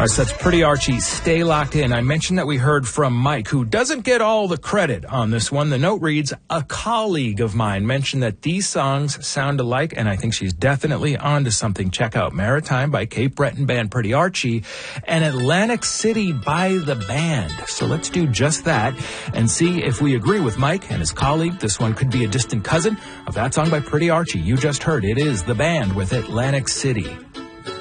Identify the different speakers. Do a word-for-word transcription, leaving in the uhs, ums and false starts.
Speaker 1: All right, so that's Pretty Archie. Stay locked in. I mentioned that we heard from Mike, who doesn't get all the credit on this one. The note reads, a colleague of mine mentioned that these songs sound alike, and I think she's definitely onto something. Check out Maritime by Cape Breton band Pretty Archie and Atlantic City by the band. So let's do just that and see if we agree with Mike and his colleague. This one could be a distant cousin of that song by Pretty Archie. You just heard it is the band with Atlantic City.